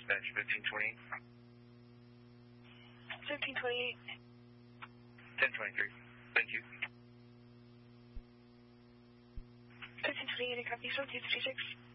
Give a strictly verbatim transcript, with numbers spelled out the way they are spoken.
dispatch fifteen twenty-eight. fifteen twenty-eight. ten twenty-three. Thank you. fifteen twenty-eight, copy, one two three six.